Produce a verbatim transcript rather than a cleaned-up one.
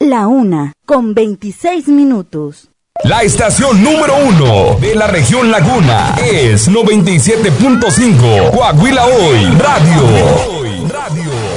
La una, con veintiséis minutos. La estación número uno de la región Laguna es noventa y siete punto cinco Coahuila Hoy Radio. Radio.